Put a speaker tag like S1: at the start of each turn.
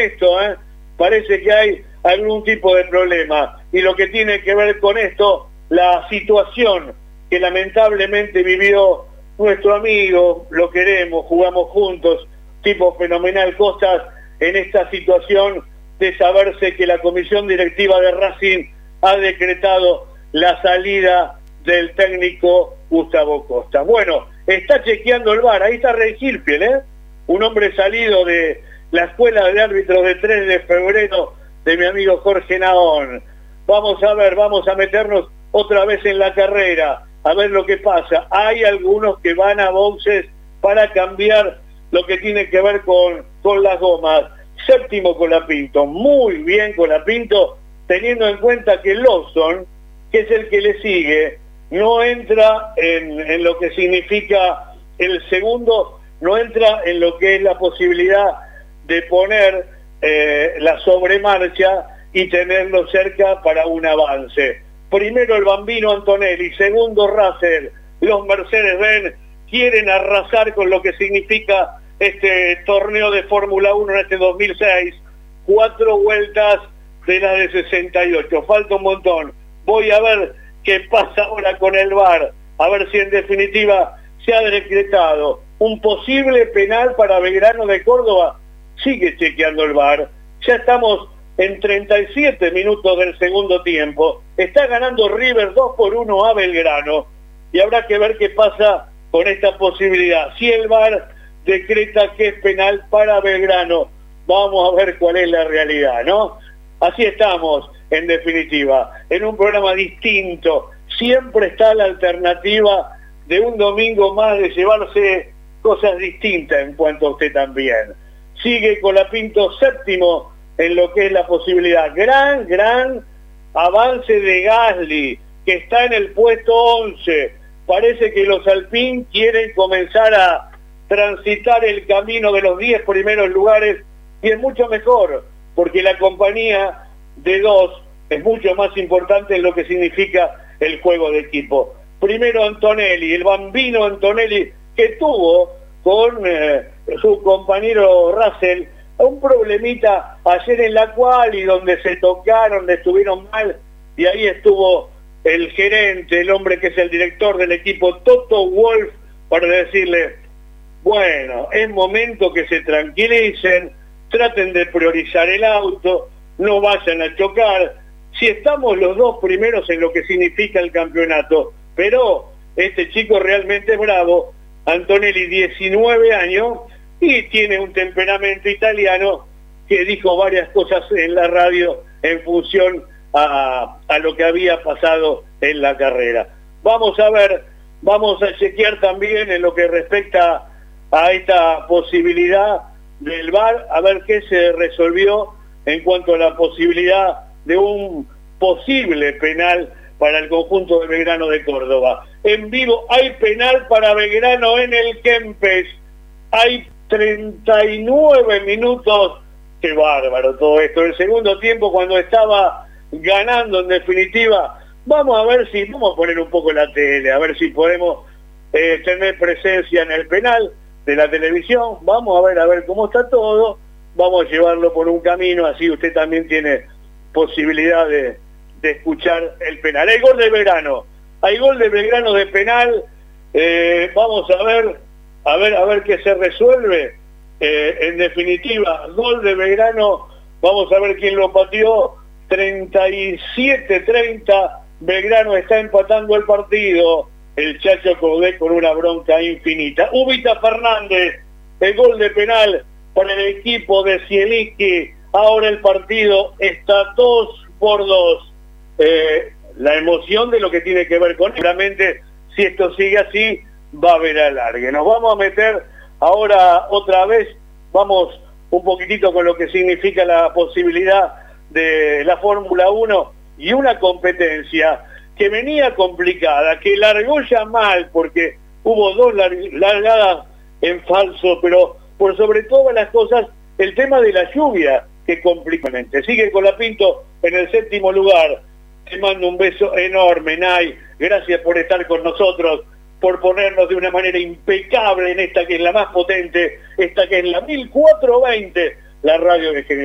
S1: esto, parece que hay algún tipo de problema. Y lo que tiene que ver con esto, la situación que lamentablemente vivió nuestro amigo, lo queremos, jugamos juntos, tipo fenomenal Costas, en esta situación de saberse que la comisión directiva de Racing ha decretado la salida del técnico Gustavo Costa. Bueno, está chequeando el VAR, ahí está Rey Gilfiel, un hombre salido de la escuela de árbitros de 3 de febrero de mi amigo Jorge Naón. Vamos a ver, vamos a meternos otra vez en la carrera, a ver lo que pasa. Hay algunos que van a boxes para cambiar lo que tiene que ver con las gomas. Séptimo Colapinto, muy bien Colapinto, teniendo en cuenta que Lawson, que es el que le sigue, no entra en lo que significa el segundo, no entra en lo que es la posibilidad de poner la sobremarcha y tenerlo cerca para un avance. Primero el Bambino Antonelli, segundo Russell. Los Mercedes-Benz quieren arrasar con lo que significa este torneo de Fórmula 1 en este 2006. 4 vueltas de la de 68. Falta un montón. Voy a ver qué pasa ahora con el VAR. A ver si en definitiva se ha decretado un posible penal para Belgrano de Córdoba. Sigue chequeando el VAR. Ya estamos en 37 minutos del segundo tiempo. Está ganando River 2-1 a Belgrano. Y habrá que ver qué pasa con esta posibilidad. Si el VAR decreta que es penal para Belgrano, vamos a ver cuál es la realidad, ¿no? Así estamos, en definitiva, en un programa distinto. Siempre está la alternativa de un domingo más de llevarse cosas distintas en cuanto a usted también. Sigue Colapinto séptimo en lo que es la posibilidad. Gran avance de Gasly, que está en el puesto 11. Parece que los Alpine quieren comenzar a transitar el camino de los 10 primeros lugares, y es mucho mejor, porque la compañía de 2 es mucho más importante en lo que significa el juego de equipo. Primero Antonelli, el Bambino Antonelli, que tuvo con su compañero Russell un problemita ayer en la cual y donde se tocaron, donde estuvieron mal, y ahí estuvo el gerente, el hombre que es el director del equipo, Toto Wolff, para decirle: bueno, es momento que se tranquilicen, traten de priorizar el auto, no vayan a chocar, si estamos los 2 primeros en lo que significa el campeonato. Pero este chico realmente es bravo, Antonelli, 19 años, y tiene un temperamento italiano, que dijo varias cosas en la radio en función a lo que había pasado en la carrera. Vamos a ver, vamos a chequear también en lo que respecta a esta posibilidad del VAR, a ver qué se resolvió en cuanto a la posibilidad de un posible penal para el conjunto de Belgrano de Córdoba. En vivo, hay penal para Belgrano en el Kempes. Hay 39 minutos. Qué bárbaro todo esto. El segundo tiempo, cuando estaba ganando en definitiva. Vamos a ver si, vamos a poner un poco la tele, a ver si podemos tener presencia en el penal de la televisión. Vamos a ver cómo está todo. Vamos a llevarlo por un camino, así usted también tiene posibilidad de escuchar el penal. Hay gol de Belgrano, hay gol de Belgrano de penal. Vamos a ver qué se resuelve. En definitiva, gol de Belgrano, vamos a ver quién lo pateó. 37-30, Belgrano está empatando el partido. El Chacho Coudet con una bronca infinita. Ubita Fernández, el gol de penal para el equipo de Zielinski. Ahora el partido está 2-2. La emoción de lo que tiene que ver con él. Seguramente, si esto sigue así, va a haber alargue. Nos vamos a meter ahora otra vez, vamos un poquitito con lo que significa la posibilidad de la Fórmula 1 y una competencia que venía complicada, que largó ya mal porque hubo 2 largadas en falso, pero por sobre todas las cosas el tema de la lluvia que complica. Sigue Colapinto en el 7º lugar. Te mando un beso enorme, Nay. Gracias por estar con nosotros, por ponernos de una manera impecable en esta que es la más potente, esta que es la 1420, la radio de General.